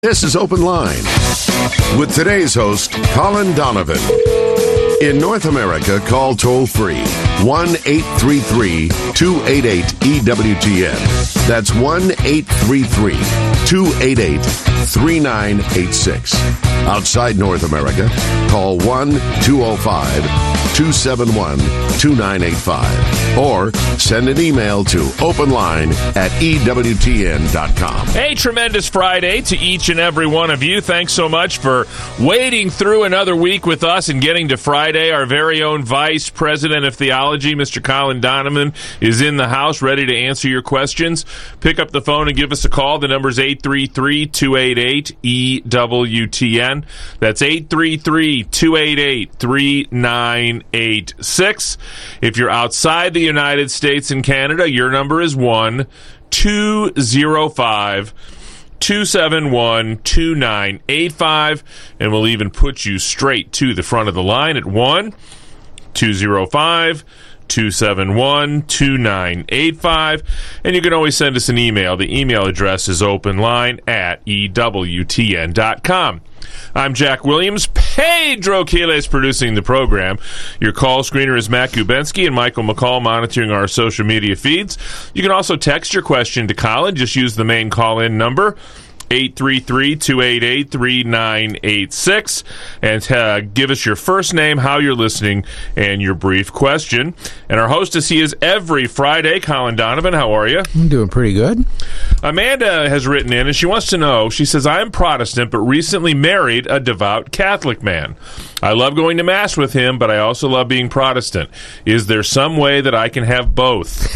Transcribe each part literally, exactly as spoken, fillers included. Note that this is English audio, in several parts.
This is Open Line with today's host, Colin Donovan. In North America, call toll-free one eight three three, two eight eight, E W T N. That's one eight three three, two eight eight, three nine eight six. Outside North America, call one two oh five, two seven one, two nine eight five or send an email to openline at E W T N dot com. Hey, tremendous Friday to each and every one of you. Thanks so much for wading through another week with us and getting to Friday. Our very own Vice President of Theology, Mister Colin Donovan, is in the house ready to answer your questions. Pick up the phone and give us a call. The number is eight three three, two eight eight, E W T N. That's eight three three, two eight eight, three nine eight six. If you're outside the United States and Canada, your number is one two oh five, two seven one, two nine eight five, and we'll even put you straight to the front of the line at one two oh five, two seven one, two nine eight five, and you can always send us an email. The email address is openline at E W T N dot com. I'm Jack Williams. Pedro Quiles producing the program. Your call screener is Matt Gubensky and Michael McCall monitoring our social media feeds. You can also text your question to Colin. Just use the main call-in number, eight three three, two eight eight, three nine eight six, and uh, give us your first name, how you're listening, and your brief question. And our hostess, he is every Friday, Colin Donovan. How are you? I'm doing pretty good. Amanda has written in, and she wants to know, she says, I am Protestant, but recently married a devout Catholic man. I love going to Mass with him, but I also love being Protestant. Is there some way that I can have both?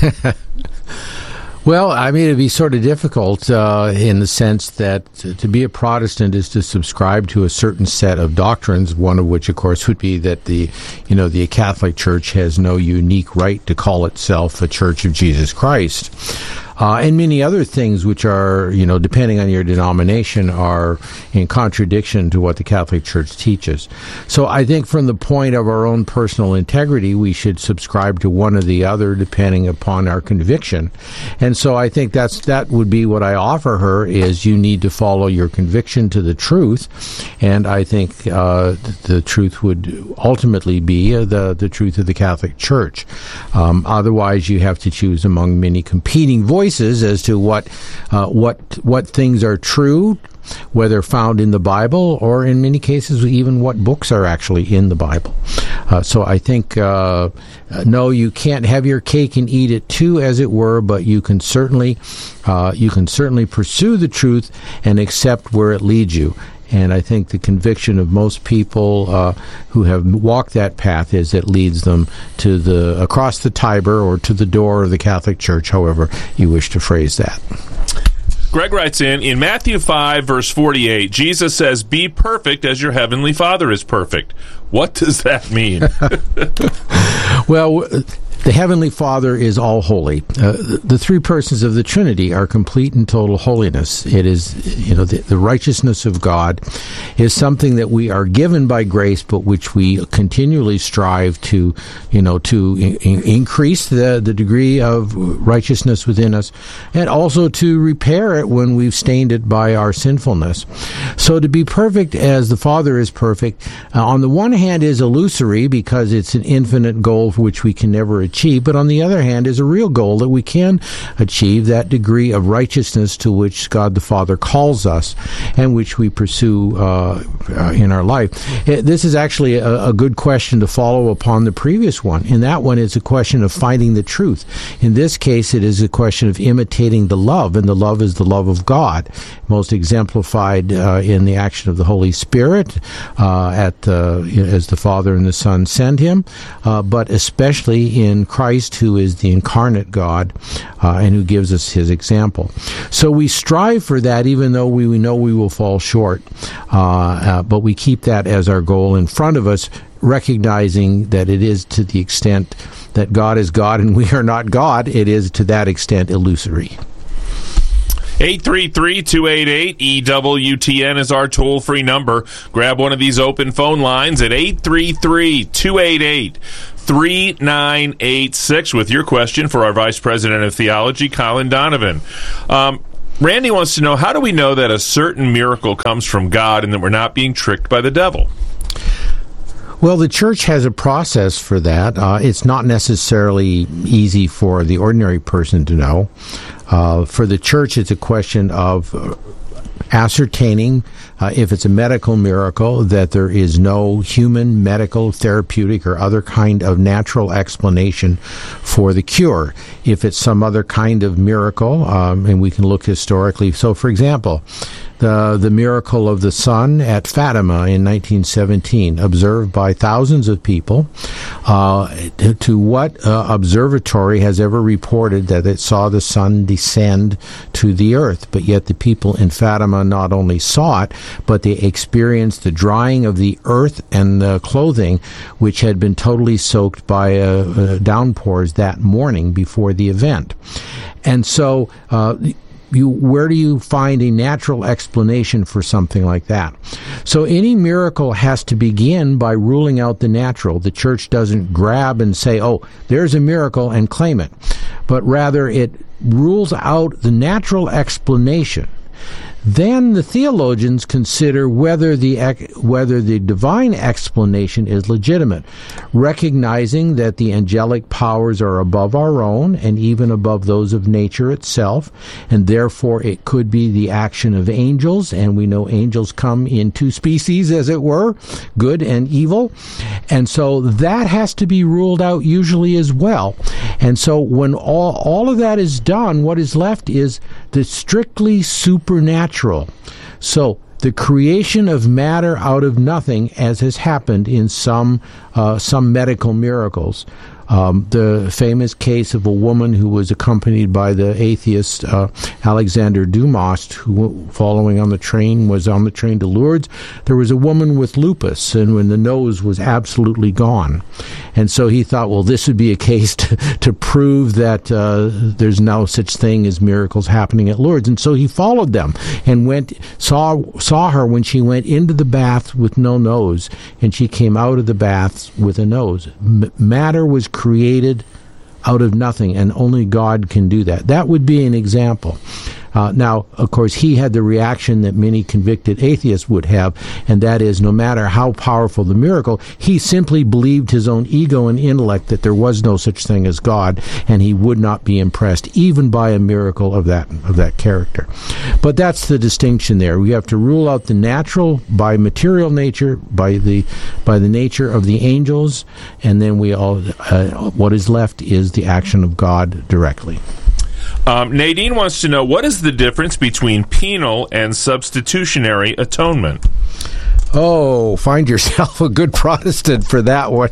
Well, I mean, it'd be sort of difficult uh, in the sense that to, to be a Protestant is to subscribe to a certain set of doctrines, one of which, of course, would be that the, you know, the Catholic Church has no unique right to call itself a Church of Jesus Christ. Uh, and many other things which are, you know, depending on your denomination, are in contradiction to what the Catholic Church teaches. So I think from the point of our own personal integrity, we should subscribe to one or the other depending upon our conviction. And so I think that's that would be what I offer her, is you need to follow your conviction to the truth. And I think uh, the truth would ultimately be the, the truth of the Catholic Church. Um, otherwise, you have to choose among many competing voices as to what uh, what what things are true, whether found in the Bible, or in many cases even what books are actually in the Bible. Uh, so I think uh, no, you can't have your cake and eat it too, as it were, but you can certainly uh, you can certainly pursue the truth and accept where it leads you. And I think the conviction of most people uh, who have walked that path is it leads them to the across the Tiber or to the door of the Catholic Church, however you wish to phrase that. Greg writes in, in Matthew five, verse forty-eight, Jesus says, be perfect as your heavenly Father is perfect. What does that mean? Well, the Heavenly Father is all holy. Uh, the, the three persons of the Trinity are complete and total holiness. It is, you know, the, the righteousness of God is something that we are given by grace, but which we continually strive to, you know, to in, increase the, the degree of righteousness within us, and also to repair it when we've stained it by our sinfulness. So to be perfect as the Father is perfect, uh, on the one hand is illusory because it's an infinite goal for which we can never achieve. achieve, but on the other hand is a real goal that we can achieve, that degree of righteousness to which God the Father calls us and which we pursue uh, uh, in our life. It, this is actually a, a good question to follow upon the previous one. In that one, it's a question of finding the truth. In this case, it is a question of imitating the love, and the love is the love of God, most exemplified uh, in the action of the Holy Spirit uh, at uh, as the Father and the Son send him, uh, but especially in Christ, who is the incarnate God uh, and who gives us his example. So we strive for that, even though we, we know we will fall short, uh, uh, but we keep that as our goal in front of us, recognizing that it is to the extent that God is God and we are not God, it is to that extent illusory. eight three three, two eight eight, E W T N is our toll-free number. Grab one of these open phone lines at eight three three, two eight eight, three nine eight six with your question for our Vice President of Theology, Colin Donovan. Um, Randy wants to know, how do we know that a certain miracle comes from God and that we're not being tricked by the devil? Well, the church has a process for that. Uh, it's not necessarily easy for the ordinary person to know. Uh, for the church, it's a question of uh, ascertaining uh, if it's a medical miracle, that there is no human, medical, therapeutic, or other kind of natural explanation for the cure. If it's some other kind of miracle, um, and we can look historically. So, for example, the the miracle of the sun at Fatima in nineteen seventeen, observed by thousands of people. Uh, to, to what uh, observatory has ever reported that it saw the sun descend to the earth? But yet the people in Fatima not only saw it, but they experienced the drying of the earth and the clothing, which had been totally soaked by uh, uh, downpours that morning before the event. And so uh, You, where do you find a natural explanation for something like that? So any miracle has to begin by ruling out the natural. The church doesn't grab and say, oh, there's a miracle, and claim it. But rather it rules out the natural explanation. Then the theologians consider whether the whether the divine explanation is legitimate, recognizing that the angelic powers are above our own and even above those of nature itself, and therefore it could be the action of angels, and we know angels come in two species, as it were, good and evil, and so that has to be ruled out usually as well. And so when all, all of that is done, what is left is the strictly supernatural. So the creation of matter out of nothing, as has happened in some uh, some medical miracles. Um, the famous case of a woman who was accompanied by the atheist uh, Alexander Dumas, who, following on the train, was on the train to Lourdes. There was a woman with lupus, and when the nose was absolutely gone. And so he thought, well, this would be a case to, to prove that uh, there's no such thing as miracles happening at Lourdes. And so he followed them and went saw saw her when she went into the bath with no nose, and she came out of the bath with a nose. M- matter was created out of nothing, and only God can do that. That would be an example. Uh, now, of course, he had the reaction that many convicted atheists would have, and that is, no matter how powerful the miracle, he simply believed his own ego and intellect that there was no such thing as God, and he would not be impressed even by a miracle of that of that character. But that's the distinction there. We have to rule out the natural by material nature, by the by the nature of the angels, and then we all uh, what is left is the action of God directly. Um, Nadine wants to know, what is the difference between penal and substitutionary atonement? Oh, find yourself a good Protestant for that one.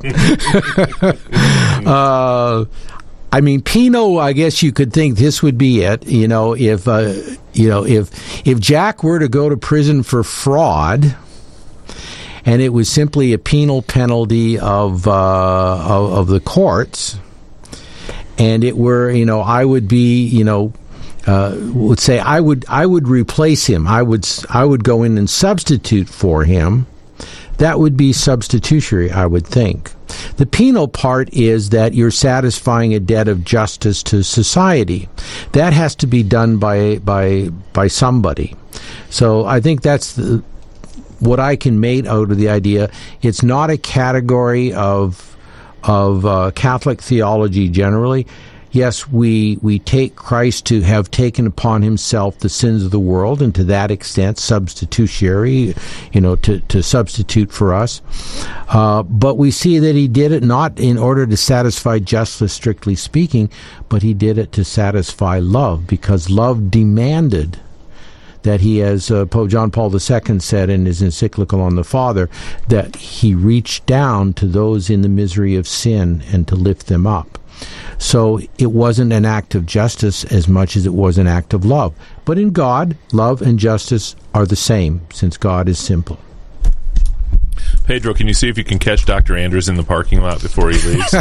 uh, I mean, penal, I guess you could think this would be it. You know, if uh, you know, if if Jack were to go to prison for fraud, and it was simply a penal penalty of uh, of, of the courts. And it were, you know, I would be, you know, uh, would say I would, I would replace him. I would, I would go in and substitute for him. That would be substitutionary, I would think. The penal part is that you're satisfying a debt of justice to society. That has to be done by by by somebody. So I think that's the, what I can make out of the idea. It's not a category of. of uh, Catholic theology generally. Yes, we we take Christ to have taken upon himself the sins of the world, and to that extent substitutionary, you know, to, to substitute for us. Uh, but we see that he did it not in order to satisfy justice, strictly speaking, but he did it to satisfy love, because love demanded that he, as uh, Pope John Paul the Second said in his encyclical on the Father, that he reached down to those in the misery of sin and to lift them up. So it wasn't an act of justice as much as it was an act of love. But in God, love and justice are the same, since God is simple. Pedro, can you see if you can catch Doctor Andrews in the parking lot before he leaves?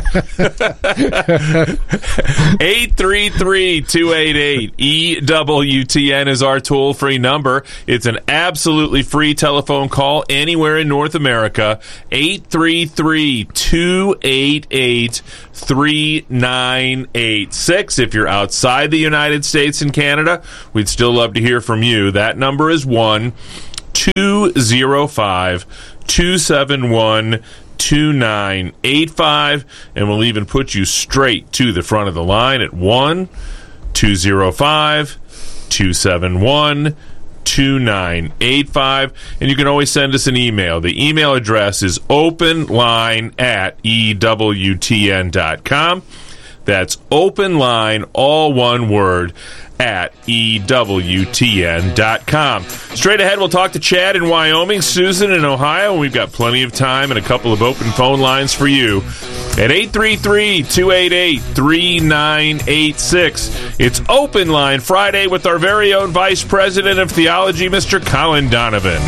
eight three three, two eight eight, E W T N is our toll-free number. It's an absolutely free telephone call anywhere in North America. eight three three, two eight eight, three nine eight six. If you're outside the United States and Canada, we'd still love to hear from you. That number is one two zero five, two seven one, two nine eight five, and we'll even put you straight to the front of the line at one two zero five, two seven one, two nine eight five. And you can always send us an email. The email address is openline at E W T N dot com. That's openline, all one word, at E W T N dot com. Straight ahead, we'll talk to Chad in Wyoming, Susan in Ohio, and we've got plenty of time and a couple of open phone lines for you at eight three three, two eight eight, three nine eight six. It's Open Line Friday with our very own Vice President of Theology, Mister Colin Donovan.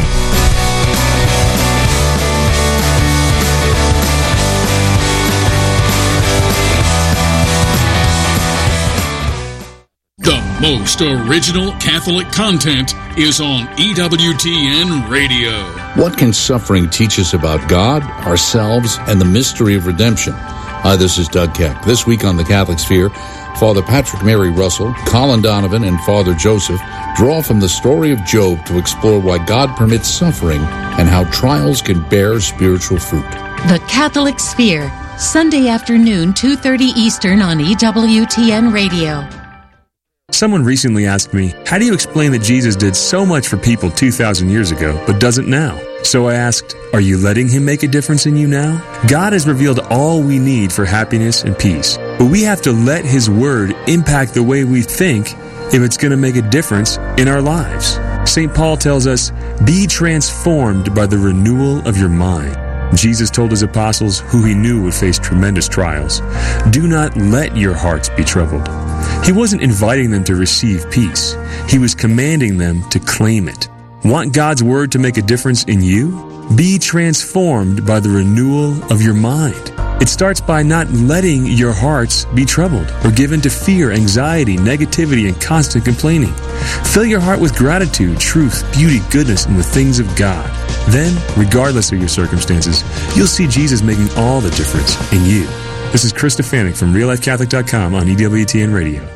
The most original Catholic content is on E W T N Radio. What can suffering teach us about God, ourselves, and the mystery of redemption? Hi, this is Doug Keck. This week on the Catholic Sphere, Father Patrick Mary Russell, Colin Donovan, and Father Joseph draw from the story of Job to explore why God permits suffering and how trials can bear spiritual fruit. The Catholic Sphere, Sunday afternoon, two thirty Eastern on E W T N Radio. Someone recently asked me, how do you explain that Jesus did so much for people two thousand years ago, but doesn't now? So I asked, are you letting Him make a difference in you now? God has revealed all we need for happiness and peace, but we have to let His Word impact the way we think if it's going to make a difference in our lives. Saint Paul tells us, be transformed by the renewal of your mind. Jesus told His apostles, who He knew would face tremendous trials, do not let your hearts be troubled. He wasn't inviting them to receive peace. He was commanding them to claim it. Want God's Word to make a difference in you? Be transformed by the renewal of your mind. It starts by not letting your hearts be troubled or given to fear, anxiety, negativity, and constant complaining. Fill your heart with gratitude, truth, beauty, goodness, and the things of God. Then, regardless of your circumstances, you'll see Jesus making all the difference in you. This is Chris Stefanik from real life catholic dot com on E W T N Radio.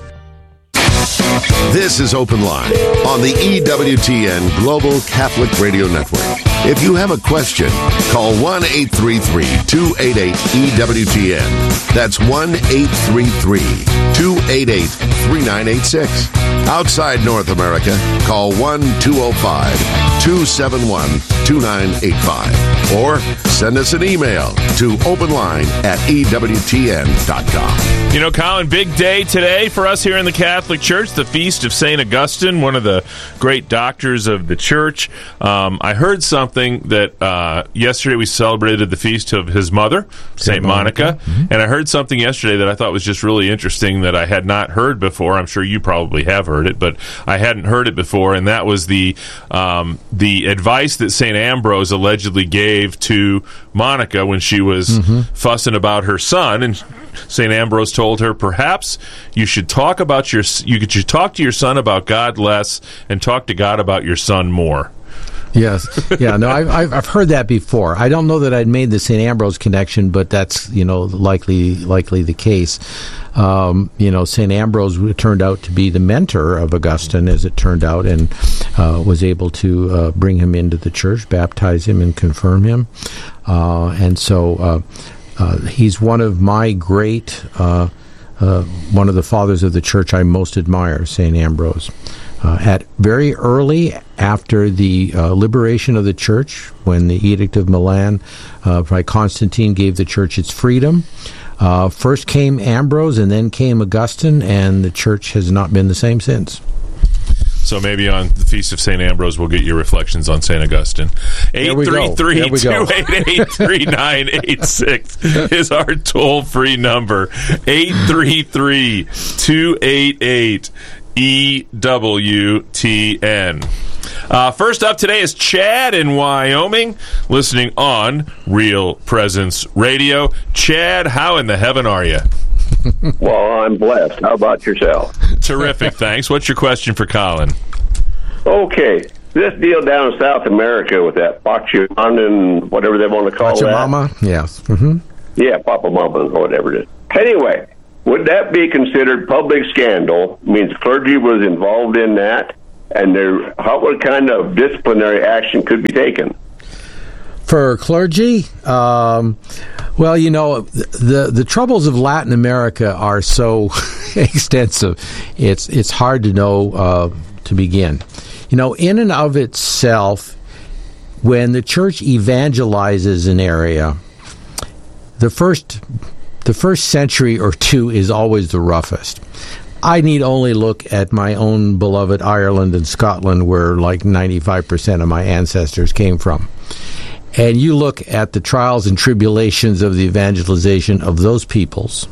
This is Open Line on the E W T N Global Catholic Radio Network. If you have a question, call one eight three three, two eight eight, E W T N. That's one eight three three, two eight eight, three nine eight six. Outside North America, call one two zero five, two seven one, two nine eight five. Or send us an email to openline at E W T N dot com. You know, Colin, big day today for us here in the Catholic Church, the feast of Saint Augustine, one of the great doctors of the Church. Um, I heard something that uh, yesterday we celebrated the feast of his mother, Saint Monica, Monica. Mm-hmm. and I heard something yesterday that I thought was just really interesting that I had not heard before. I'm sure you probably have heard it, but I hadn't heard it before, and that was the um, the advice that Saint Ambrose allegedly gave to Monica when she was mm-hmm. fussing about her son, and Saint Ambrose told her, perhaps you should talk about your you should talk to your son about God less and talk to God about your son more. Yes, yeah, no, I've I've heard that before. I don't know that I'd made the Saint Ambrose connection, but that's you know likely likely the case. Um, you know, Saint Ambrose turned out to be the mentor of Augustine, as it turned out, and uh, was able to uh, bring him into the church, baptize him, and confirm him. Uh, and so uh, uh, he's one of my great, uh, uh, one of the fathers of the church I most admire, Saint Ambrose. Uh, at very early after the uh, liberation of the church, when the Edict of Milan uh, by Constantine gave the church its freedom, uh, first came Ambrose and then came Augustine, and the church has not been the same since. So maybe on the Feast of Saint Ambrose, we'll get your reflections on Saint Augustine. eight three three, two eight eight, three nine eight six is our toll-free number. eight three three, two eight eight, E W T N. Uh, first up today is Chad in Wyoming, listening on Real Presence Radio. Chad, how in the heaven are you? Well, I'm blessed. How about yourself? Terrific, thanks. What's your question for Colin? Okay. This deal down in South America with that Pachamama and whatever they want to call Pachamama? that. Yes. Mm-hmm. Yeah, Papa Mama, whatever it is. Anyway, would that be considered public scandal? Means clergy was involved in that? And there, how, what kind of disciplinary action could be taken? For clergy, um, well, you know, the the troubles of Latin America are so extensive. It's it's hard to know uh, to begin. You know, in and of itself, when the church evangelizes an area, the first the first century or two is always the roughest. I need only look at my own beloved Ireland and Scotland, where like ninety-five percent of my ancestors came from. And you look at the trials and tribulations of the evangelization of those peoples.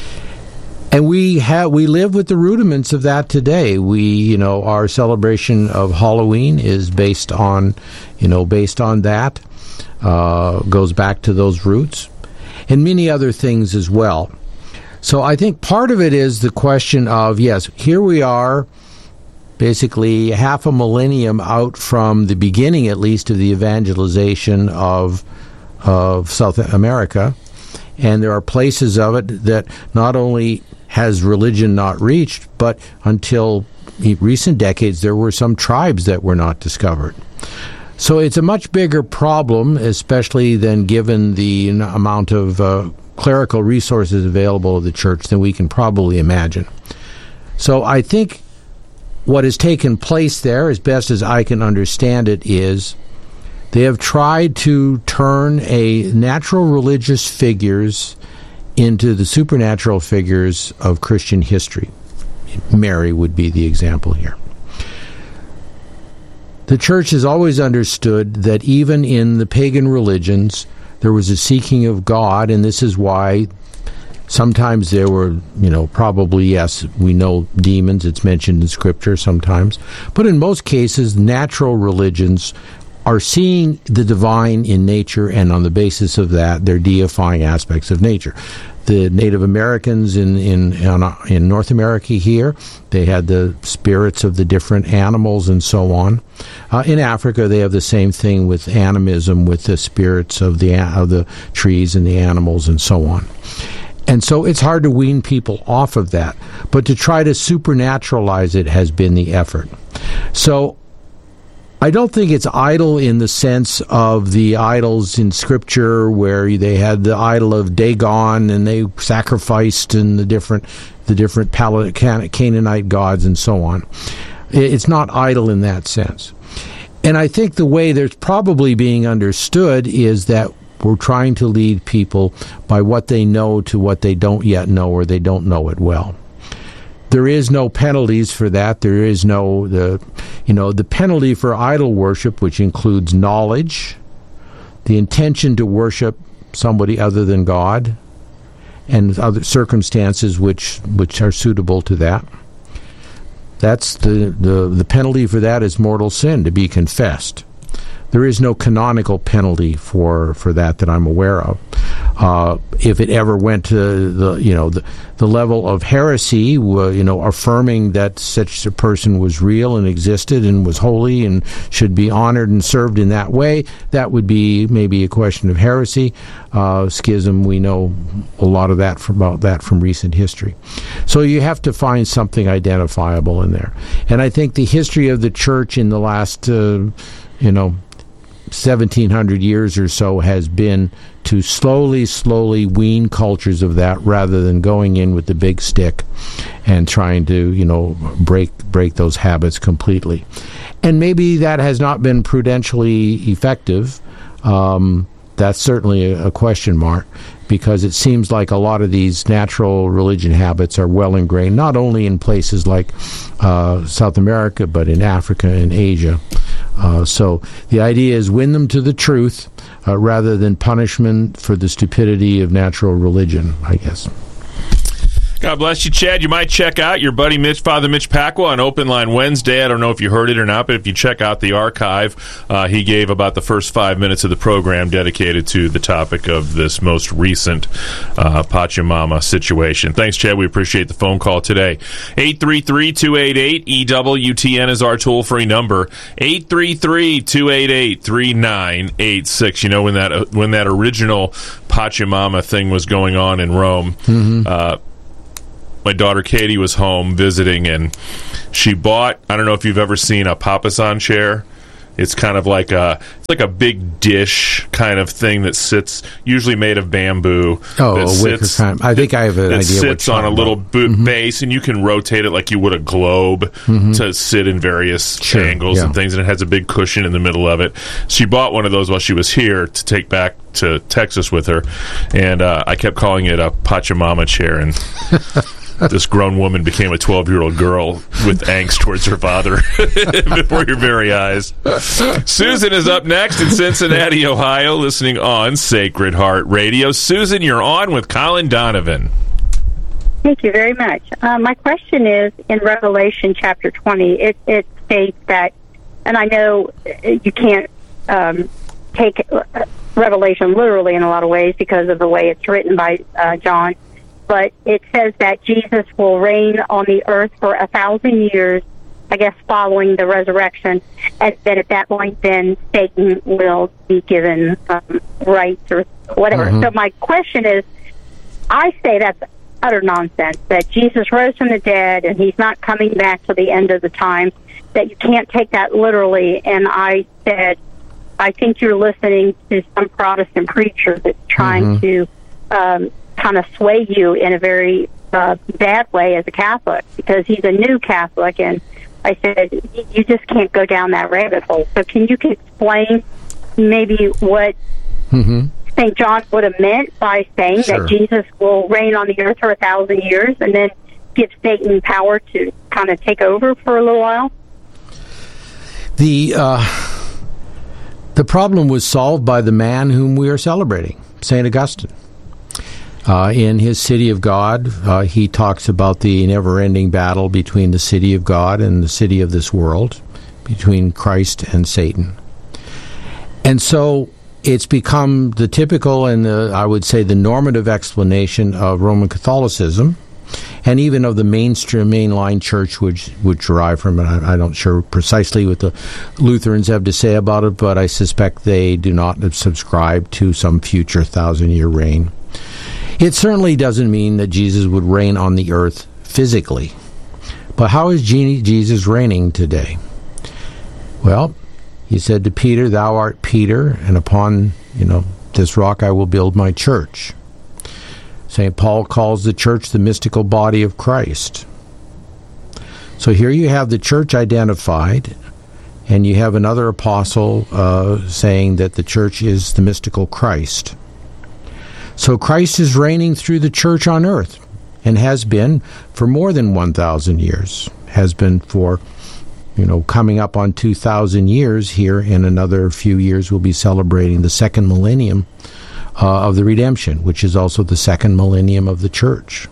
And we have we live with the rudiments of that today. We, you know, our celebration of Halloween is based on, you know, based on that, uh, goes back to those roots, and many other things as well. So I think part of it is the question of, yes, here we are, basically half a millennium out from the beginning, at least, of the evangelization of of South America, and there are places of it that not only has religion not reached, but until recent decades, there were some tribes that were not discovered. So it's a much bigger problem, especially than given the amount of uh, clerical resources available to the church than we can probably imagine. So I think what has taken place there, as best as I can understand it, is they have tried to turn a natural religious figures into the supernatural figures of Christian history. Mary would be the example here. The church has always understood that even in the pagan religions, there was a seeking of God, and this is why sometimes there were, you know, probably, yes, we know demons, it's mentioned in Scripture sometimes, but in most cases, natural religions are seeing the divine in nature, and on the basis of that, they're deifying aspects of nature. The Native Americans in in in North America here, they had the spirits of the different animals and so on. Uh, in Africa, they have the same thing with animism, with the spirits of the of the trees and the animals and so on. And so it's hard to wean people off of that, but to try to supernaturalize it has been the effort. So I don't think it's idol in the sense of the idols in Scripture where they had the idol of Dagon and they sacrificed and the different the different Pal- Canaanite gods and so on. It's not idol in that sense. And I think the way there's probably being understood is that we're trying to lead people by what they know to what they don't yet know, or they don't know it well. There is no penalties for that. There is no, the, you know, the penalty for idol worship, which includes knowledge, the intention to worship somebody other than God, and other circumstances which which are suitable to that. That's the, the, the penalty for that is mortal sin, to be confessed. There is no canonical penalty for, for that that I'm aware of. Uh, if it ever went to the you know the, the level of heresy, uh, you know, affirming that such a person was real and existed and was holy and should be honored and served in that way, that would be maybe a question of heresy. Uh, schism, we know a lot of that from, about that from recent history. So you have to find something identifiable in there. And I think the history of the church in the last, uh, you know, seventeen hundred years or so has been to slowly, slowly wean cultures of that rather than going in with the big stick and trying to, you know, break break those habits completely. And maybe that has not been prudentially effective. Um, that's certainly a, a question mark, because it seems like a lot of these natural religion habits are well ingrained, not only in places like uh, South America, but in Africa and Asia. Uh, so the idea is win them to the truth uh, rather than punishment for the stupidity of natural religion, I guess. God bless you, Chad. You might check out your buddy Mitch, Father Mitch Pacwa, on Open Line Wednesday. I don't know if you heard it or not, but if you check out the archive, uh, he gave about the first five minutes of the program dedicated to the topic of this most recent uh, Pachamama situation. Thanks, Chad. We appreciate the phone call today. eight three three, two eight eight, E W T N is our toll-free number. eight three three, two eight eight, three nine eight six. You know, when that, uh, when that original Pachamama thing was going on in Rome, mm-hmm. uh, my daughter Katie was home visiting, and she bought, I don't know if you've ever seen a papasan chair. It's kind of like a it's like a big dish kind of thing that sits, usually made of bamboo. Oh, that a sits, wicker kind. I think I have an it idea. It sits on a little bo- mm-hmm. base, and you can rotate it like you would a globe mm-hmm. to sit in various sure, angles yeah. and things, and it has a big cushion in the middle of it. She bought one of those while she was here to take back to Texas with her, and uh, I kept calling it a Pachamama chair, and this grown woman became a twelve-year-old girl with angst towards her father before your very eyes. Susan is up next in Cincinnati, Ohio, listening on Sacred Heart Radio. Susan, you're on with Colin Donovan. Thank you very much. Uh, my question is, in Revelation chapter twenty, it, it states that, and I know you can't um, take Revelation literally in a lot of ways because of the way it's written by uh, John, but it says that Jesus will reign on the earth for a thousand years, I guess, following the resurrection, and that at that point, then Satan will be given um, rights or whatever. Mm-hmm. So my question is, I say that's utter nonsense, that Jesus rose from the dead and he's not coming back till the end of the time, that you can't take that literally. And I said, I think you're listening to some Protestant preacher that's trying mm-hmm. to um, kind of sway you in a very uh, bad way as a Catholic, because he's a new Catholic, and I said, you just can't go down that rabbit hole. So can you explain maybe what mm-hmm. Saint John would have meant by saying sure. that Jesus will reign on the earth for a thousand years and then give Satan power to kind of take over for a little while? The, uh, the problem was solved by the man whom we are celebrating, Saint Augustine. Uh, in his City of God, uh, he talks about the never-ending battle between the city of God and the city of this world, between Christ and Satan. And so it's become the typical and the, I would say the normative explanation of Roman Catholicism, and even of the mainstream mainline church, which would derive from it. I, I'm not sure precisely what the Lutherans have to say about it, but I suspect they do not subscribe to some future thousand-year reign. It certainly doesn't mean that Jesus would reign on the earth physically. But how is Jesus reigning today? Well, he said to Peter, "Thou art Peter, and upon, you know, this rock I will build my church." Saint Paul calls the church the mystical body of Christ. So here you have the church identified, and you have another apostle uh, saying that the church is the mystical Christ. So Christ is reigning through the church on earth, and has been for more than one thousand years, has been for, you know, coming up on two thousand years. Here in another few years we'll be celebrating the second millennium uh, of the redemption, which is also the second millennium of the church.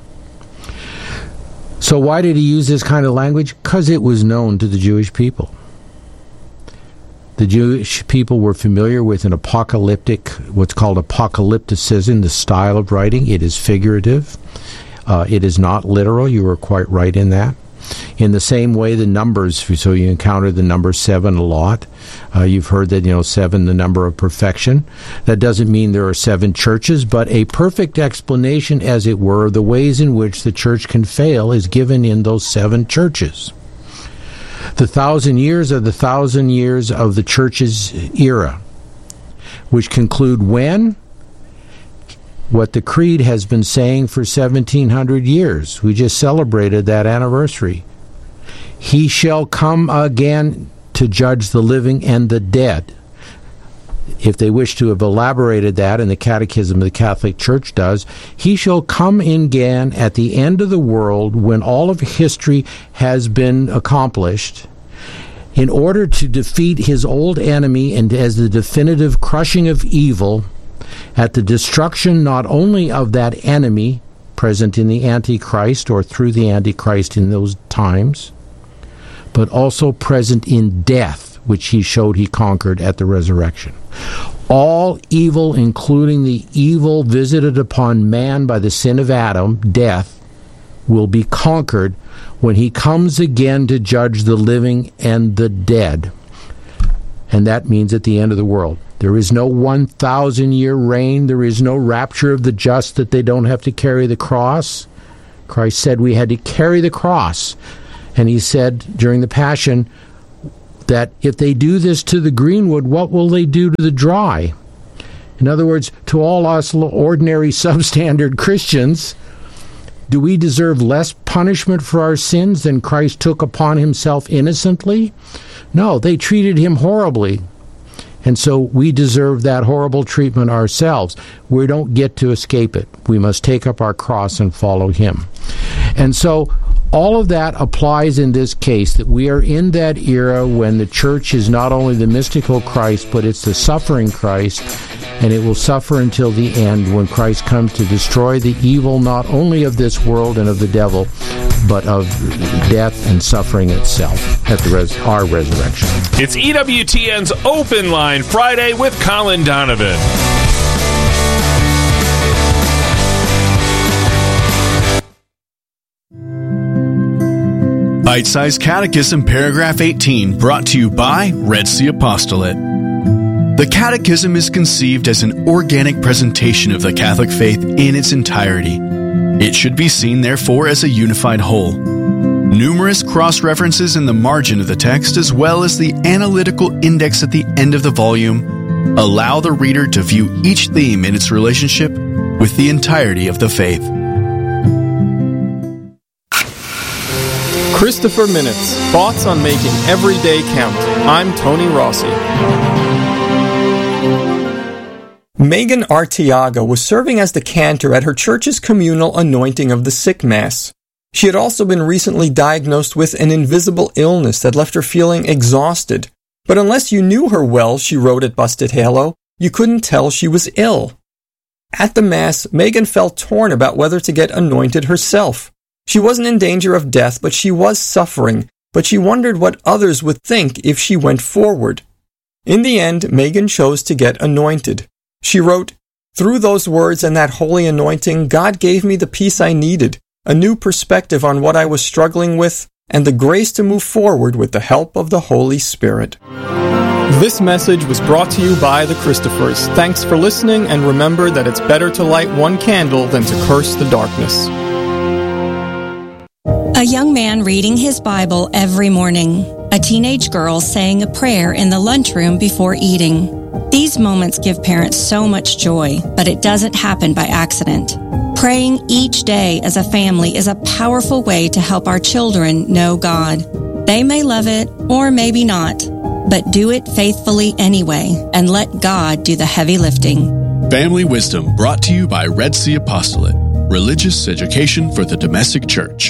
So why did he use this kind of language? Because it was known to the Jewish people. The Jewish people were familiar with an apocalyptic, what's called apocalypticism, the style of writing. It is figurative. Uh, it is not literal. You were quite right in that. In the same way, the numbers, so you encounter the number seven a lot. Uh, you've heard that, you know, seven, the number of perfection. That doesn't mean there are seven churches, but a perfect explanation, as it were, of the ways in which the church can fail is given in those seven churches. The thousand years are the thousand years of the church's era, which conclude when? What the Creed has been saying for seventeen hundred years. We just celebrated that anniversary. He shall come again to judge the living and the dead. If they wish to have elaborated that, and the Catechism of the Catholic Church does, he shall come again at the end of the world when all of history has been accomplished, in order to defeat his old enemy and as the definitive crushing of evil, at the destruction not only of that enemy, present in the Antichrist or through the Antichrist in those times, but also present in death, which he showed he conquered at the resurrection. All evil, including the evil visited upon man by the sin of Adam, death, will be conquered when he comes again to judge the living and the dead. And that means at the end of the world. There is no one thousand year reign. There is no rapture of the just that they don't have to carry the cross. Christ said we had to carry the cross. And he said during the Passion that if they do this to the greenwood, what will they do to the dry? In other words, to all us ordinary substandard Christians, do we deserve less punishment for our sins than Christ took upon himself innocently? No, they treated him horribly. And so we deserve that horrible treatment ourselves. We don't get to escape it. We must take up our cross and follow him. And so all of that applies in this case, that we are in that era when the church is not only the mystical Christ, but it's the suffering Christ, and it will suffer until the end when Christ comes to destroy the evil not only of this world and of the devil, but of death and suffering itself at the res- our resurrection. It's E W T N's Open Line Friday with Colin Donovan. Bite-Sized Catechism, Paragraph eighteen, brought to you by Red Sea Apostolate. The Catechism is conceived as an organic presentation of the Catholic faith in its entirety. It should be seen, therefore, as a unified whole. Numerous cross-references in the margin of the text, as well as the analytical index at the end of the volume, allow the reader to view each theme in its relationship with the entirety of the faith. Christopher Minutes, thoughts on making every day count. I'm Tony Rossi. Megan Arteaga was serving as the cantor at her church's communal anointing of the sick mass. She had also been recently diagnosed with an invisible illness that left her feeling exhausted. But unless you knew her well, she wrote at Busted Halo, you couldn't tell she was ill. At the mass, Megan felt torn about whether to get anointed herself. She wasn't in danger of death, but she was suffering, but she wondered what others would think if she went forward. In the end, Megan chose to get anointed. She wrote, "Through those words and that holy anointing, God gave me the peace I needed, a new perspective on what I was struggling with, and the grace to move forward with the help of the Holy Spirit." This message was brought to you by the Christophers. Thanks for listening, and remember that it's better to light one candle than to curse the darkness. A young man reading his Bible every morning. A teenage girl saying a prayer in the lunchroom before eating. These moments give parents so much joy, but it doesn't happen by accident. Praying each day as a family is a powerful way to help our children know God. They may love it, or maybe not, but do it faithfully anyway, and let God do the heavy lifting. Family Wisdom, brought to you by Red Sea Apostolate, religious education for the domestic church.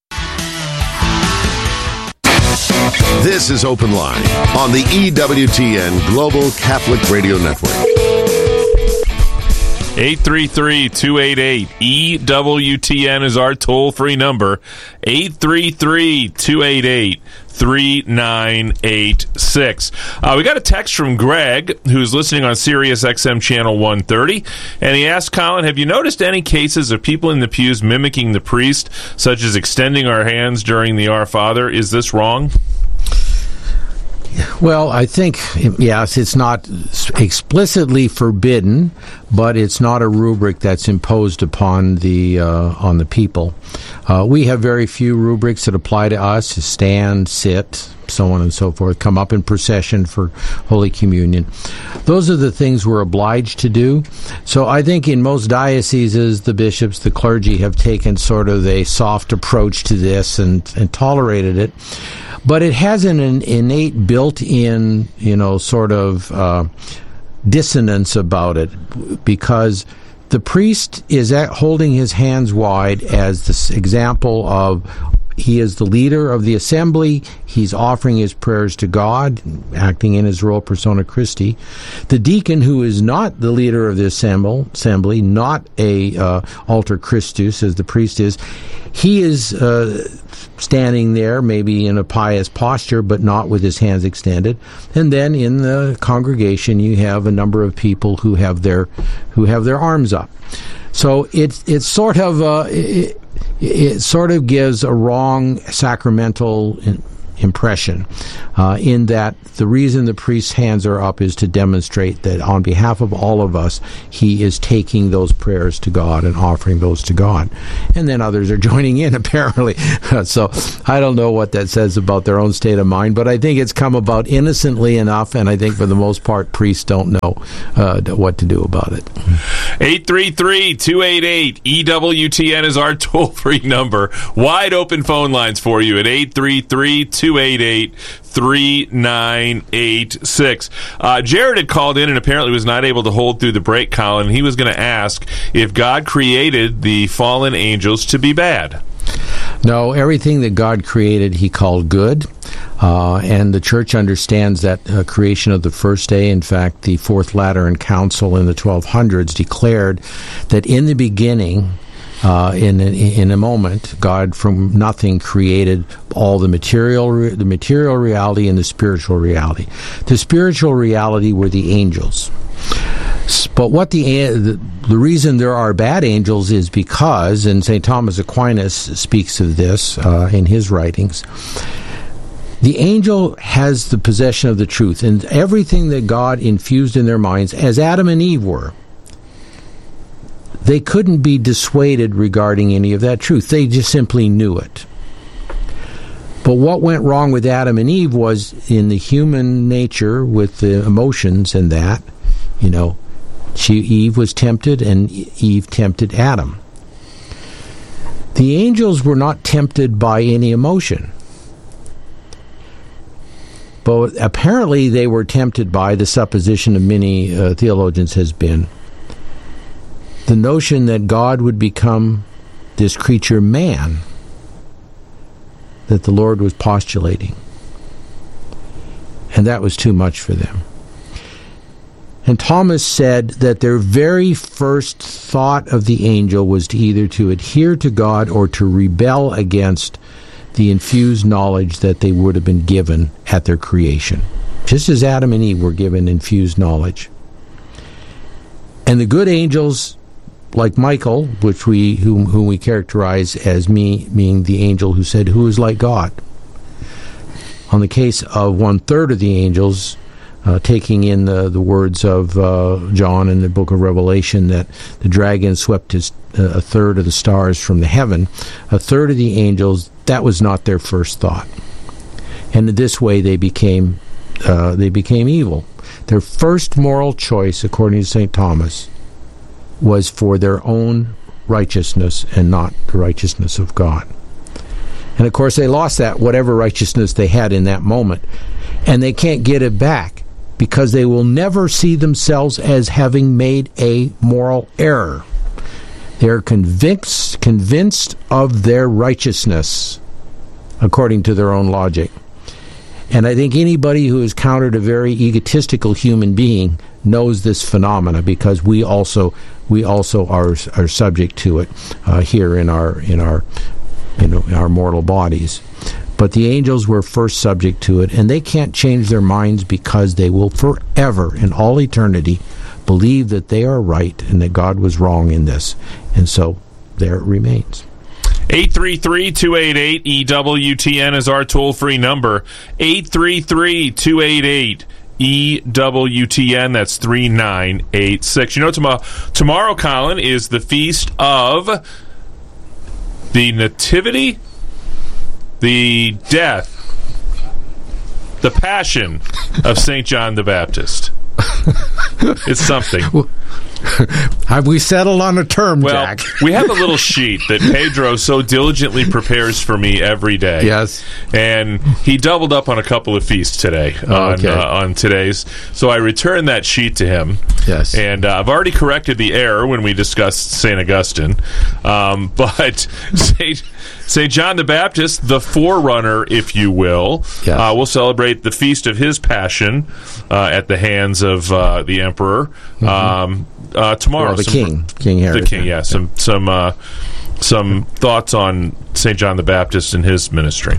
This is Open Line on the E W T N Global Catholic Radio Network. eight three three, two eight eight, E W T N is our toll-free number. eight three three, two eight eight, three nine eight six. Uh, we got a text from Greg, who's listening on Sirius X M Channel one thirty, and he asked, Colin, have you noticed any cases of people in the pews mimicking the priest, such as extending our hands during the Our Father? Is this wrong? Well, I think, yes, it's not explicitly forbidden, but it's not a rubric that's imposed upon the uh, on the people. Uh, we have very few rubrics that apply to us: stand, sit, so on and so forth, come up in procession for Holy Communion. Those are the things we're obliged to do. So I think in most dioceses, the bishops, the clergy have taken sort of a soft approach to this and, and tolerated it. But it has an, an innate built-in, you know, sort of uh, dissonance about it, because the priest is at holding his hands wide as this example of he is the leader of the assembly. He's offering his prayers to God, acting in his role persona Christi. The deacon, who is not the leader of the assembly, not a uh, alter Christus as the priest is, he is uh, standing there, maybe in a pious posture, but not with his hands extended. And then in the congregation, you have a number of people who have their who have their arms up. So it's it's sort of uh, it, it sort of gives a wrong sacramental in, impression uh, in that the reason the priest's hands are up is to demonstrate that on behalf of all of us, he is taking those prayers to God and offering those to God. And then others are joining in, apparently. So I don't know what that says about their own state of mind, but I think it's come about innocently enough, and I think for the most part, priests don't know uh, what to do about it. eight three three, two eight eight, E W T N is our toll-free number. Wide open phone lines for you at eight three three, two eight eight, three nine eight six. Uh, Jared had called in and apparently was not able to hold through the break, Colin. He was going to ask if God created the fallen angels to be bad. No, everything that God created, he called good. Uh, and the church understands that uh, creation of the first day. In fact, the Fourth Lateran Council in the twelve hundreds declared that in the beginning, Uh, in a, in a moment, God from nothing created all the material, the material reality and the spiritual reality. The spiritual reality were the angels. But what the the, the reason there are bad angels is because, and Saint Thomas Aquinas speaks of this uh, in his writings, the angel has the possession of the truth, and everything that God infused in their minds, as Adam and Eve were, they couldn't be dissuaded regarding any of that truth. They just simply knew it. But what went wrong with Adam and Eve was in the human nature with the emotions and that, you know, she, Eve was tempted and Eve tempted Adam. The angels were not tempted by any emotion. But apparently they were tempted by, the supposition of many uh, theologians has been, the notion that God would become this creature man that the Lord was postulating. And that was too much for them. And Thomas said that their very first thought of the angel was to either to adhere to God or to rebel against the infused knowledge that they would have been given at their creation. Just as Adam and Eve were given infused knowledge. And the good angels, like Michael, which we whom, whom we characterize as me being the angel who said, "Who is like God?" On the case of one third of the angels, uh, taking in the, the words of uh, John in the book of Revelation, that the dragon swept his, uh, a third of the stars from the heaven, a third of the angels, that was not their first thought. And in this way they became uh, they became evil. Their first moral choice, according to Saint Thomas, was for their own righteousness and not the righteousness of God. And of course they lost that, whatever righteousness they had in that moment. And they can't get it back because they will never see themselves as having made a moral error. They're convinced, convinced of their righteousness according to their own logic. And I think anybody who has encountered a very egotistical human being knows this phenomena, because we also we also are are subject to it uh, here in our in our you know in our mortal bodies. But the angels were first subject to it, and they can't change their minds because they will forever, in all eternity, believe that they are right and that God was wrong in this, and so there it remains. eight three three, two eight eight, E W T N is our toll-free number. eight three three, two eight eight, E W T N. That's three nine eight six. You know, tomorrow, tomorrow, Colin, is the feast of the Nativity, the death, the passion of Saint John the Baptist. It's something. Have we settled on a term, well, Jack? We have a little sheet that Pedro so diligently prepares for me every day. Yes. And he doubled up on a couple of feasts today, Oh, on, okay. uh, on today's. So I returned that sheet to him. Yes. And uh, I've already corrected the error when we discussed Saint Augustine. Um, but Saint Saint John the Baptist, the forerunner, if you will, Yes. uh, will celebrate the feast of his passion uh, at the hands of uh, the emperor Mm-hmm. um, uh, tomorrow. Well, the Some- king, King Herod. The king, yeah. Some some uh, some thoughts on Saint John the Baptist and his ministry.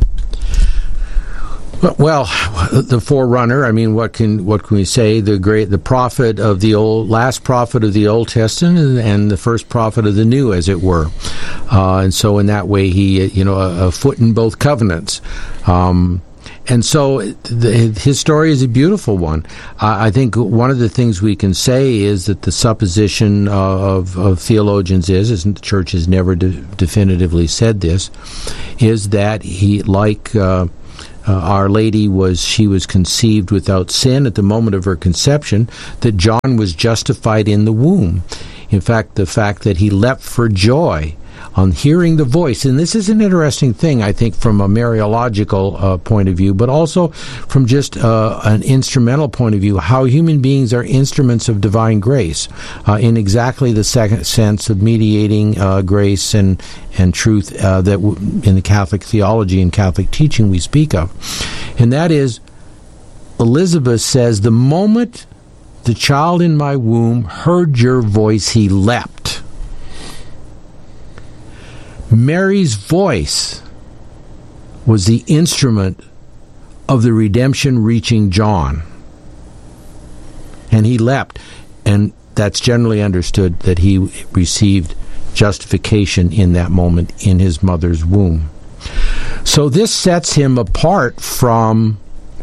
Well, the forerunner. I mean, what can what can we say? The great, the prophet of the old, last prophet of the Old Testament, and the first prophet of the New, as it were. Uh, and so, in that way, he, you know, a, a foot in both covenants. Um, and so, the, his story is a beautiful one. Uh, I think one of the things we can say is that the supposition uh, of, of theologians is, and the Church has never de- definitively said this, is that he, like. Uh, Uh, Our Lady was, she was conceived without sin at the moment of her conception, that John was justified in the womb. In fact, the fact that he leapt for joy on hearing the voice, and this is an interesting thing, I think, from a Mariological uh, point of view, but also from just uh, an instrumental point of view, how human beings are instruments of divine grace uh, in exactly the second sense of mediating uh, grace and and truth uh, that w- in the Catholic theology and Catholic teaching we speak of. And that is, Elizabeth says, the moment the child in my womb heard your voice, he leapt. Mary's voice was the instrument of the redemption reaching John. And he leapt. And that's generally understood that he received justification in that moment in his mother's womb. So this sets him apart from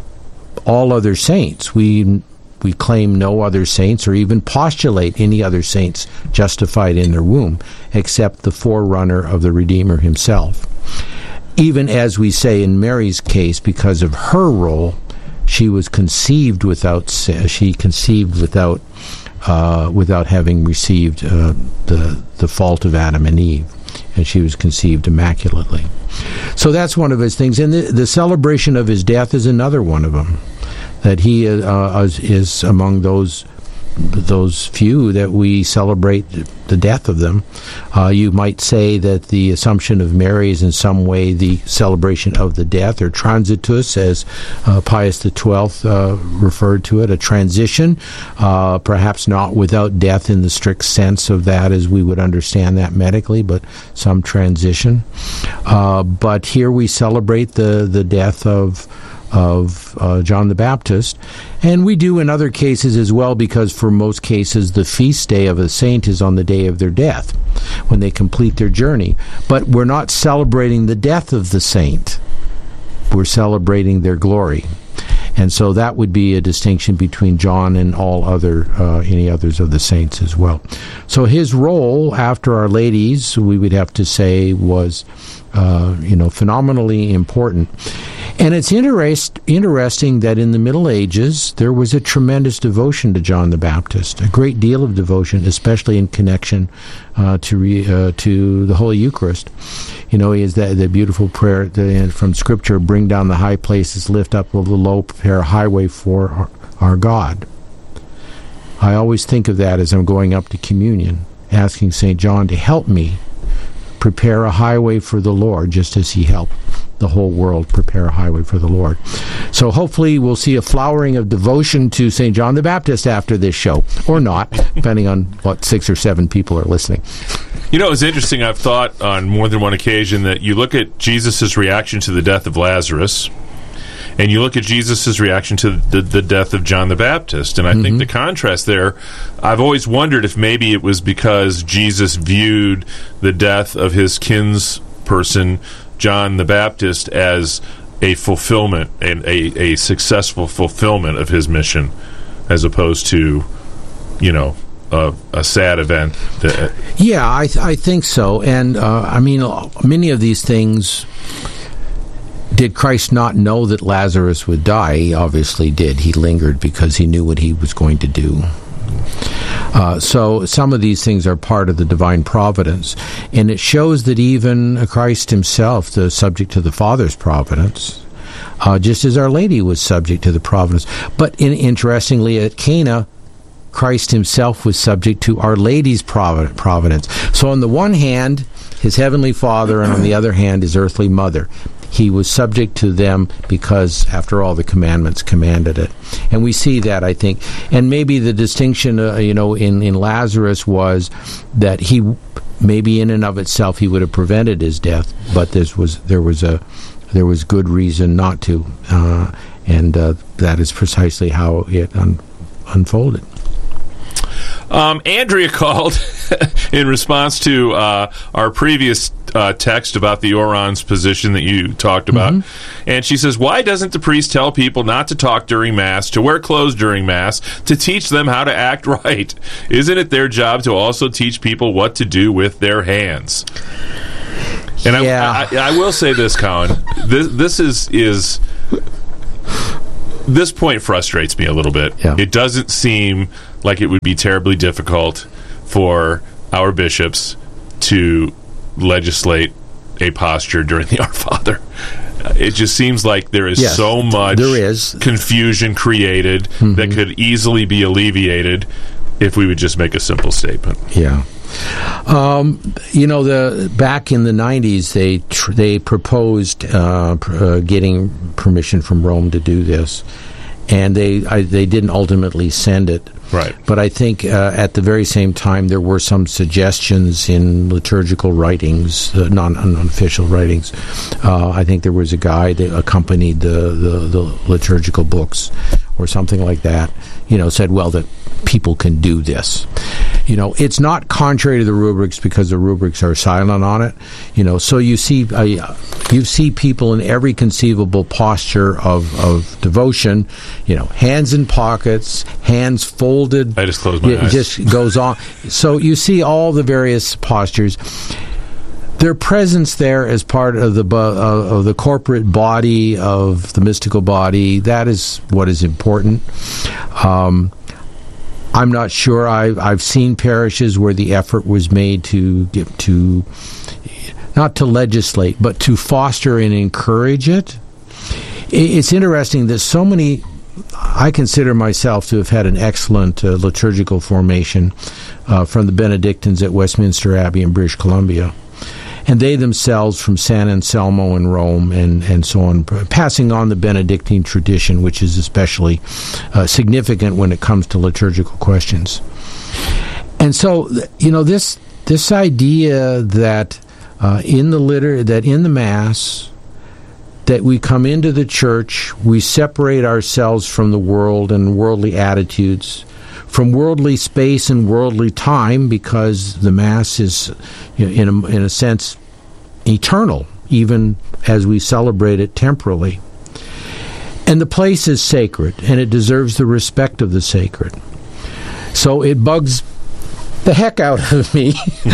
all other saints. We we claim no other saints or even postulate any other saints justified in their womb, except the forerunner of the Redeemer himself. Even as we say in Mary's case, because of her role, she was conceived without sin. She conceived without uh, without having received uh, the the fault of Adam and Eve, and she was conceived immaculately. So that's one of his things, and the, the celebration of his death is another one of them. That he uh, is, is among those those few that we celebrate the death of them. Uh, you might say that the Assumption of Mary is in some way the celebration of the death, or transitus, as uh, Pius the Twelfth uh, referred to it, a transition, uh, perhaps not without death in the strict sense of that as we would understand that medically, but some transition. Uh, but here we celebrate the, the death of of uh, John the Baptist, and we do in other cases as well, because for most cases the feast day of a saint is on the day of their death, when they complete their journey. But we're not celebrating the death of the saint, we're celebrating their glory. And so that would be a distinction between John and all other uh, any others of the saints as well. So his role after Our Lady's, we would have to say, was uh, you know phenomenally important. And it's interest, interesting that in the Middle Ages there was a tremendous devotion to John the Baptist, a great deal of devotion, especially in connection uh, to re, uh, to the Holy Eucharist. You know, he has that the beautiful prayer the, from Scripture: "Bring down the high places, lift up the low, prepare a highway for our, our God." I always think of that as I'm going up to communion, asking Saint John to help me prepare a highway for the Lord, just as he helped the whole world prepare a highway for the Lord. So hopefully we'll see a flowering of devotion to Saint John the Baptist after this show, or not, depending on what six or seven people are listening. You know, it's interesting. I've thought on more than one occasion that you look at Jesus' reaction to the death of Lazarus, and you look at Jesus' reaction to the, the death of John the Baptist. And I mm-hmm. think the contrast there, I've always wondered if maybe it was because Jesus viewed the death of his kinsperson, John the Baptist, as a fulfillment, and a, a successful fulfillment of his mission, as opposed to, you know, a, a sad event. That, yeah, I, th- I think so. And, uh, I mean, many of these things... Did Christ not know that Lazarus would die? He obviously did. He lingered because he knew what he was going to do. Uh, so some of these things are part of the divine providence. And it shows that even Christ himself is subject to the Father's providence, uh, just as Our Lady was subject to the providence. But in, interestingly, at Cana, Christ himself was subject to Our Lady's providence. So on the one hand, his heavenly Father, and on the other hand, his earthly mother. He was subject to them because, after all, the commandments commanded it. And we see that, I think. And maybe the distinction, uh, you know, in, in Lazarus was that he, maybe in and of itself, he would have prevented his death, but this was there was a there was good reason not to, uh, and uh, that is precisely how it un- unfolded. Um, Andrea called in response to uh, our previous uh, text about the Orion's position that you talked about. Mm-hmm. And she says, why doesn't the priest tell people not to talk during Mass, to wear clothes during Mass, to teach them how to act right? Isn't it their job to also teach people what to do with their hands? And yeah. I, I, I will say this, Colin. This, this is... is This point frustrates me a little bit. Yeah. It doesn't seem like it would be terribly difficult for our bishops to legislate a posture during the Our Father. It just seems like there is yes, so much there is. confusion created mm-hmm. that could easily be alleviated if we would just make a simple statement. Yeah. Um, you know, the back in the nineties, they tr- they proposed uh, pr- uh, getting permission from Rome to do this, and they I, they didn't ultimately send it. Right. But I think uh, at the very same time, there were some suggestions in liturgical writings, uh, non unofficial writings. Uh, I think there was a guy that accompanied the, the, the liturgical books, or something like that. You know, said, well, that people can do this. You know, it's not contrary to the rubrics because the rubrics are silent on it. You know, so you see, uh, you see people in every conceivable posture of, of devotion. You know, hands in pockets, hands folded. I just closed my it eyes. Just goes on. So you see all the various postures. Their presence there as part of the uh, of the corporate body of the mystical body, that is what is important. Um, I'm not sure. I've, I've seen parishes where the effort was made to get to, not to legislate, but to foster and encourage it. It's interesting that so many, I consider myself to have had an excellent uh, liturgical formation uh, from the Benedictines at Westminster Abbey in British Columbia. And they themselves from San Anselmo in Rome and, and so on, passing on the Benedictine tradition, which is especially uh, significant when it comes to liturgical questions. And so, you know, this this idea that uh, in the litur- that in the Mass, that we come into the church, we separate ourselves from the world and worldly attitudes, from worldly space and worldly time, because the Mass is, you know, in a, in a sense, eternal, even as we celebrate it temporally. And the place is sacred, and it deserves the respect of the sacred. So it bugs the heck out of me.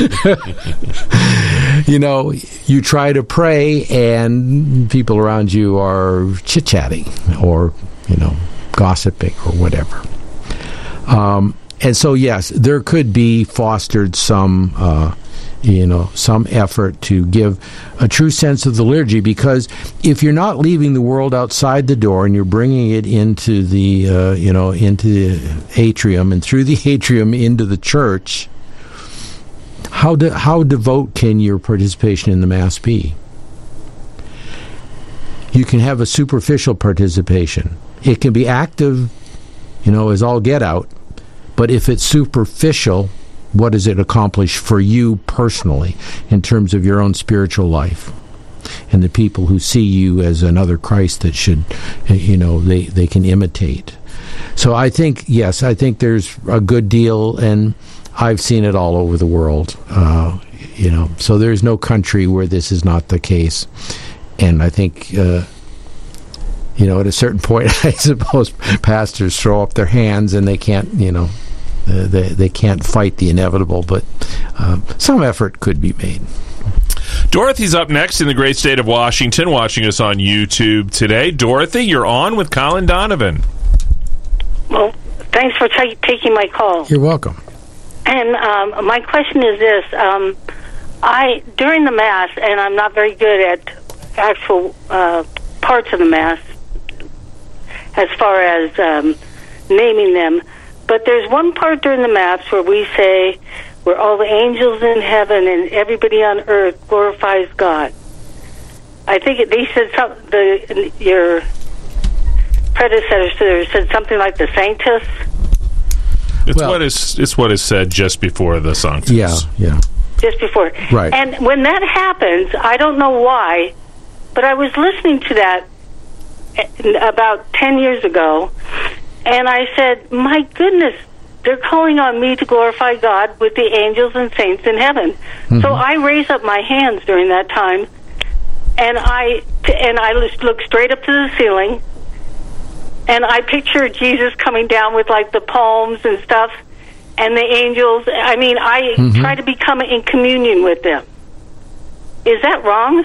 You know, you try to pray, and people around you are chit-chatting or, you know, gossiping or whatever. Um, and so, yes, there could be fostered some, uh, you know, some effort to give a true sense of the liturgy, because if you're not leaving the world outside the door and you're bringing it into the, uh, you know, into the atrium and through the atrium into the church, how de- how devout can your participation in the Mass be? You can have a superficial participation. It can be active, you know, as all get out. But if it's superficial, what does it accomplish for you personally in terms of your own spiritual life? And the people who see you as another Christ that should, you know, they, they can imitate. So I think, yes, I think there's a good deal, and I've seen it all over the world. Uh, you know, so there's no country where this is not the case. And I think... Uh, You know, at a certain point, I suppose pastors throw up their hands and they can't, you know, uh, they they can't fight the inevitable. But um, some effort could be made. Dorothy's up next in the great state of Washington, watching us on YouTube today. Dorothy, you're on with Colin Donovan. Well, thanks for t- taking my call. You're welcome. And um, my question is this. Um, I, during the Mass, and I'm not very good at actual uh, parts of the Mass as far as um, naming them, but there's one part during the Mass where we say, where all the angels in heaven and everybody on earth glorifies God. I think it, they said some, the your predecessor said something like the Sanctus. It's Well- what is it's what is said just before the Sanctus. Yeah, yeah. Just before. Right. And when that happens, I don't know why, but I was listening to that about ten years ago, and I said, my goodness, they're calling on me to glorify God with the angels and saints in heaven. Mm-hmm. So I raised up my hands during that time, and I and I just looked straight up to the ceiling, and I pictured Jesus coming down with like the palms and stuff, and the angels. I mean, I Mhm. try to become in communion with them. Is that wrong?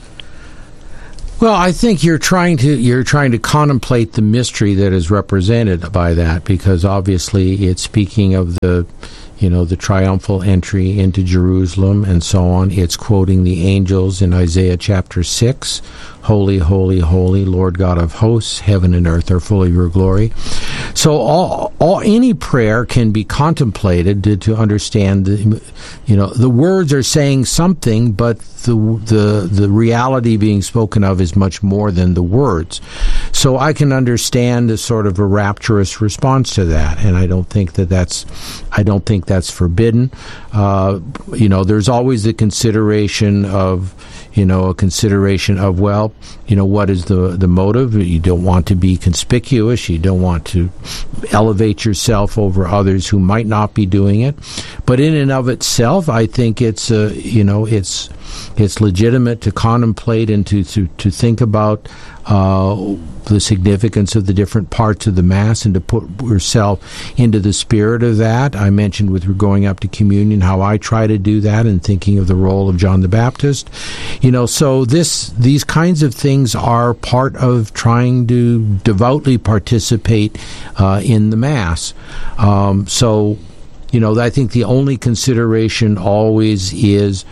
Well, I think you're trying to you're trying to contemplate the mystery that is represented by that, because obviously it's speaking of the, you know, the triumphal entry into Jerusalem and so on. It's quoting the angels in Isaiah chapter six, "Holy, holy, holy, Lord God of hosts, heaven and earth are full of your glory." So all, all any prayer can be contemplated to, to understand the, you know, the words are saying something, but the the the reality being spoken of is much more than the words. So I can understand a sort of a rapturous response to that, and I don't think that that's I don't think that's forbidden. Uh, you know, there's always the consideration of, you know, a consideration of, well, you know, what is the the motive? You don't want to be conspicuous. You don't want to elevate yourself over others who might not be doing it. But in and of itself, I think it's, uh, you know, it's it's legitimate to contemplate and to to, to think about uh, the significance of the different parts of the Mass and to put yourself into the spirit of that. I mentioned with going up to communion how I try to do that and thinking of the role of John the Baptist. You know, so this these kinds of things are part of trying to devoutly participate uh, in the Mass. Um, so, you know, I think the only consideration always is,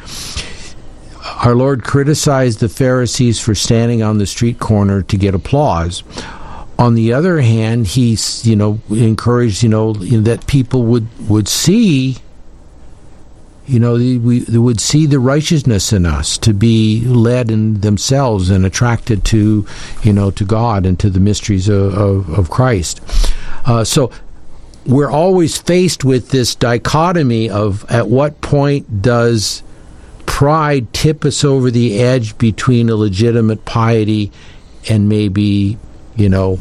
our Lord criticized the Pharisees for standing on the street corner to get applause. On the other hand, he, you know, encouraged, you know, that people would, would see, you know, we they would see the righteousness in us, to be led in themselves and attracted to, you know, to God and to the mysteries of, of, of Christ. Uh, so we're always faced with this dichotomy of at what point does pride tip us over the edge between a legitimate piety and maybe, you know,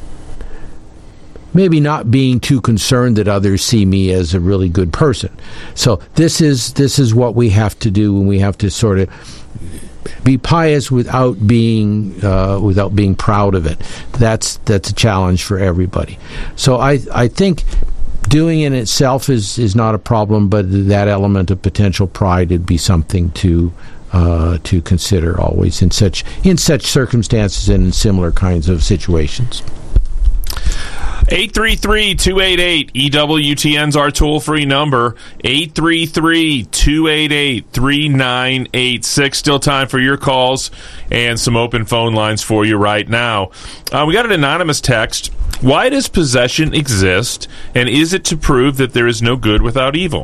maybe not being too concerned that others see me as a really good person. So this is this is what we have to do, and we have to sort of be pious without being uh, without being proud of it. That's that's a challenge for everybody. So I I think doing it in itself is, is not a problem, but that element of potential pride would be something to uh, to consider always in such in such circumstances and in similar kinds of situations. eight three three, two eight eight, E W T N's our toll-free number, eight three three, two eight eight, three nine eight six. Still time for your calls and some open phone lines for you right now. Uh, we got an anonymous text. Why does possession exist, and is it to prove that there is no good without evil?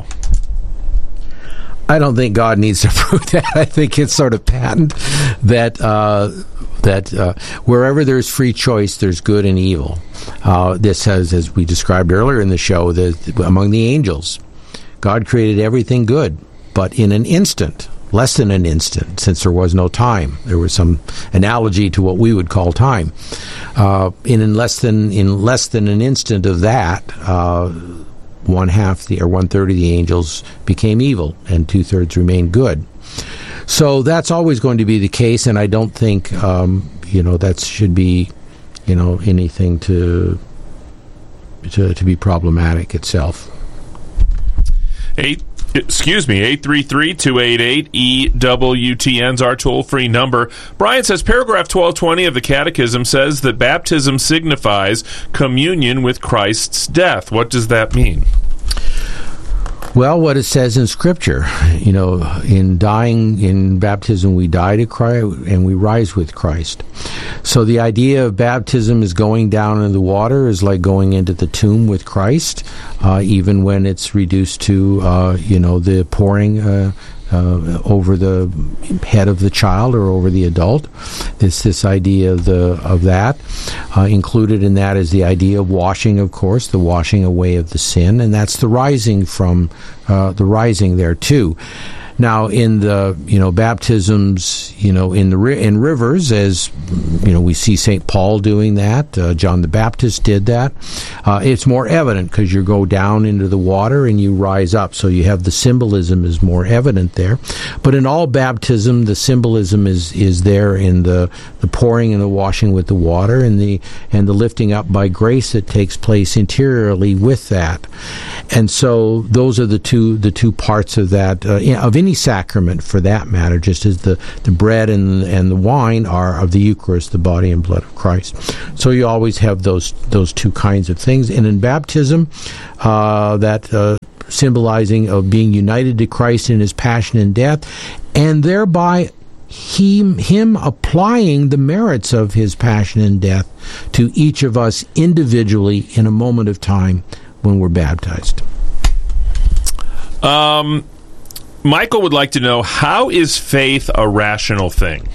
I don't think God needs to prove that. I think it's sort of patent that uh, that uh, wherever there's free choice, there's good and evil. Uh, this has, as we described earlier in the show, that among the angels, God created everything good, but in an instant, less than an instant, since there was no time. There was some analogy to what we would call time. Uh, in less than in less than an instant of that, uh, one half the or one third of the angels became evil, and two thirds remained good. So that's always going to be the case, and I don't think um, you know that should be you know anything to to to be problematic itself. Eight. Excuse me, eight three three, two eight eight, E W T N's our toll-free number. Brian says, paragraph twelve twenty of the Catechism says that baptism signifies communion with Christ's death. What does that mean? Well, what it says in Scripture, you know, in dying, in baptism, we die to Christ and we rise with Christ. So the idea of baptism is going down into the water is like going into the tomb with Christ, uh, even when it's reduced to, uh, you know, the pouring uh, uh, over the head of the child or over the adult. This this idea of the of that. Uh, included in that is the idea of washing, of course, the washing away of the sin, and that's the rising from uh, the rising there too. Now, in the you know baptisms, you know in the in rivers, as you know, we see Saint Paul doing that. Uh, John the Baptist did that. Uh, it's more evident because you go down into the water and you rise up, so you have the symbolism is more evident there. But in all baptism, the symbolism is is there in the the pouring and the washing with the water, and the and the lifting up by grace that takes place interiorly with that. And so those are the two the two parts of that uh, of any sacrament, for that matter, just as the, the bread and and the wine are of the Eucharist, the body and blood of Christ. So you always have those those two kinds of things. And in baptism, uh, that uh, symbolizing of being united to Christ in his passion and death, and thereby Him, him applying the merits of his passion and death to each of us individually in a moment of time when we're baptized. Um, Michael would like to know, how is faith a rational thing?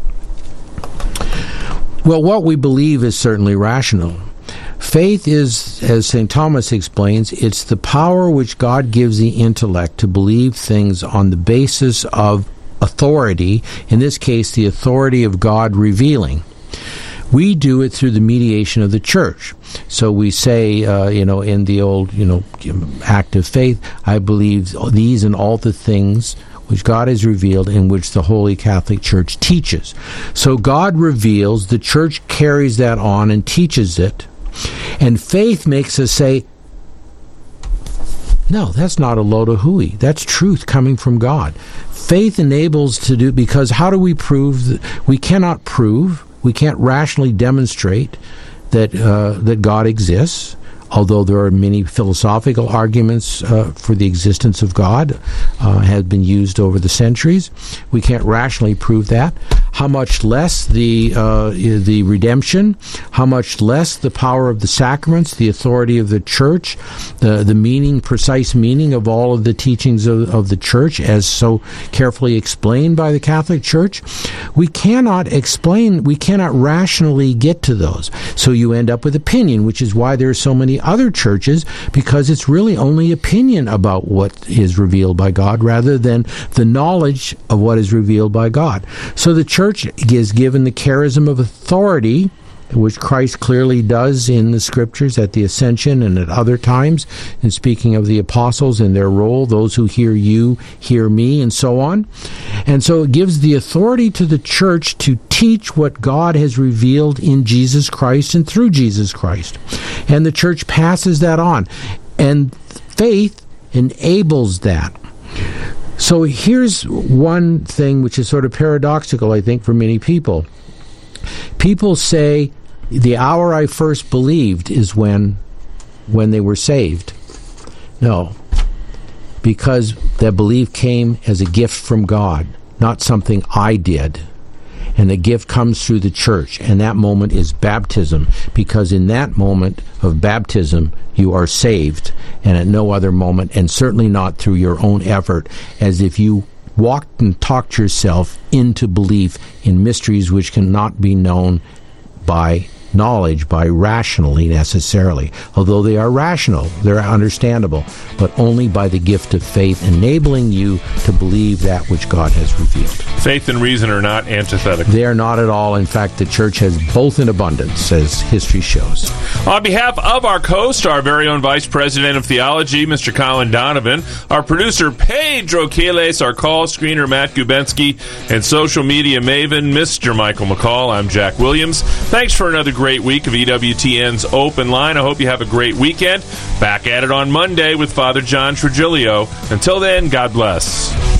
Well, what we believe is certainly rational. Faith is, as Saint Thomas explains, it's the power which God gives the intellect to believe things on the basis of authority, in this case, the authority of God revealing. We do it through the mediation of the Church. So we say, uh, you know, in the old, you know, act of faith, I believe these and all the things which God has revealed, in which the Holy Catholic Church teaches. So God reveals, the Church carries that on and teaches it, and faith makes us say, no, that's not a load of hooey. That's truth coming from God. Faith enables to do, because how do we prove that? We cannot prove, we can't rationally demonstrate that uh, that God exists, although there are many philosophical arguments uh, for the existence of God uh, have been used over the centuries. We can't rationally prove that. How much less the uh, the redemption, how much less the power of the sacraments, the authority of the Church, the the meaning, precise meaning of all of the teachings of, of the Church as so carefully explained by the Catholic Church. We cannot explain, we cannot rationally get to those. So you end up with opinion, which is why there are so many other churches, because it's really only opinion about what is revealed by God rather than the knowledge of what is revealed by God. So the Church is given the charism of authority, which Christ clearly does in the Scriptures at the Ascension and at other times, in speaking of the apostles and their role, those who hear you, hear me, and so on. And so it gives the authority to the Church to teach what God has revealed in Jesus Christ and through Jesus Christ. And the Church passes that on. And faith enables that. So here's one thing which is sort of paradoxical, I think, for many people. People say the hour I first believed is when when they were saved. No, because that belief came as a gift from God, not something I did. And the gift comes through the Church, and that moment is baptism, because in that moment of baptism you are saved, and at no other moment, and certainly not through your own effort, as if you walked and talked yourself into belief in mysteries which cannot be known by knowledge, by rationally necessarily. Although they are rational, they're understandable, but only by the gift of faith, enabling you to believe that which God has revealed. Faith and reason are not antithetical. They are not at all. In fact, the Church has both in abundance, as history shows. On behalf of our host, our very own Vice President of Theology, Mister Colin Donovan, our producer, Pedro Quiles, our call screener, Matt Gubensky, and social media maven, Mister Michael McCall, I'm Jack Williams. Thanks for another great week of E W T N's Open Line. I hope you have a great weekend. Back at it on Monday with Father John Trigilio. Until then, God bless.